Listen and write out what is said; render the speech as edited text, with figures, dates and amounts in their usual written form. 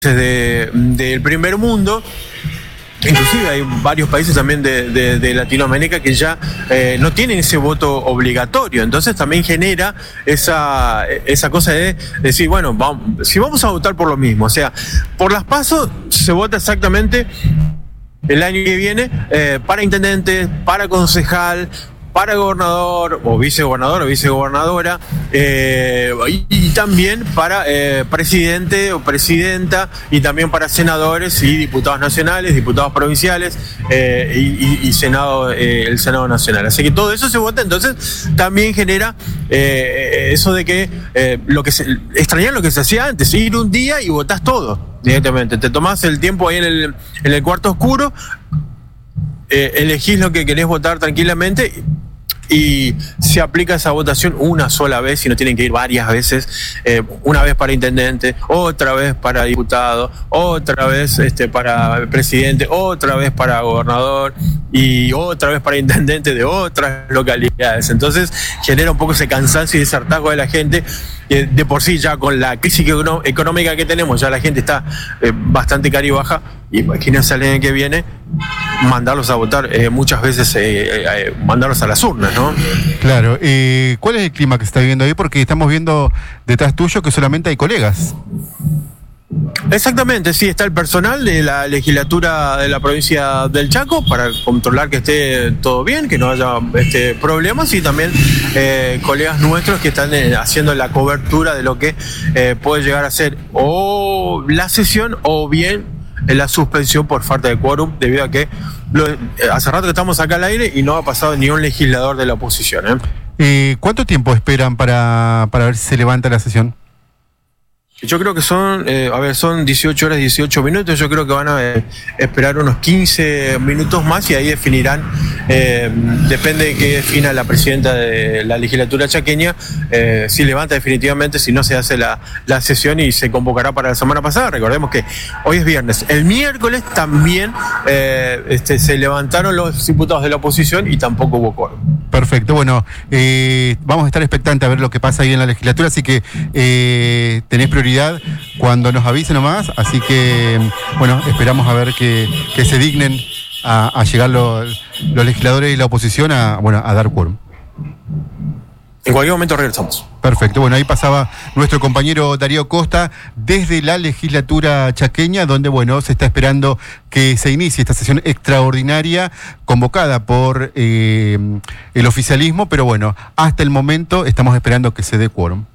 del primer mundo. Inclusive hay varios países también de Latinoamérica que ya no tienen ese voto obligatorio, entonces también genera esa cosa de decir, bueno, si vamos a votar por lo mismo, o sea, por las PASO se vota exactamente el año que viene para intendente, para concejal, para gobernador o vicegobernadora, y también para presidente o presidenta, y también para senadores y diputados nacionales, diputados provinciales, y Senado, el Senado Nacional. Así que todo eso se vota, entonces también genera eso de que extrañar lo que se hacía antes, ir un día y votás todo directamente. Te tomás el tiempo ahí en el cuarto oscuro, elegís lo que querés votar tranquilamente y se aplica esa votación una sola vez y no tienen que ir varias veces, una vez para intendente, otra vez para diputado, otra vez para presidente, otra vez para gobernador y otra vez para intendente de otras localidades. Entonces genera un poco ese cansancio y ese hartazgo de la gente. De por sí, ya con la crisis económica que tenemos, ya la gente está bastante cara y baja. Imagínense el año que viene mandarlos a votar, muchas veces mandarlos a las urnas, ¿no? Claro. ¿Cuál es el clima que se está viviendo ahí? Porque estamos viendo detrás tuyo que solamente hay colegas. Exactamente, sí, está el personal de la legislatura de la provincia del Chaco para controlar que esté todo bien, que no haya problemas, y también colegas nuestros que están haciendo la cobertura de lo que puede llegar a ser o la sesión o bien la suspensión por falta de quórum, debido a que hace rato que estamos acá al aire y no ha pasado ni un legislador de la oposición. ¿Cuánto tiempo esperan para ver si se levanta la sesión? Yo creo que son 18 horas 18 minutos, yo creo que van a esperar unos 15 minutos más y ahí definirán, depende de qué defina la presidenta de la legislatura chaqueña, si levanta definitivamente, si no se hace la sesión y se convocará para la semana pasada. Recordemos que hoy es viernes, el miércoles también se levantaron los diputados de la oposición y tampoco hubo quórum. Perfecto, bueno, vamos a estar expectantes a ver lo que pasa ahí en la legislatura, así que tenés prioridad cuando nos avisen nomás, así que bueno, esperamos a ver que se dignen a llegar los legisladores y la oposición a dar quórum. En cualquier momento regresamos. Perfecto, bueno, ahí pasaba nuestro compañero Darío Costa desde la legislatura chaqueña, donde bueno, se está esperando que se inicie esta sesión extraordinaria convocada por el oficialismo, pero bueno, hasta el momento estamos esperando que se dé quórum.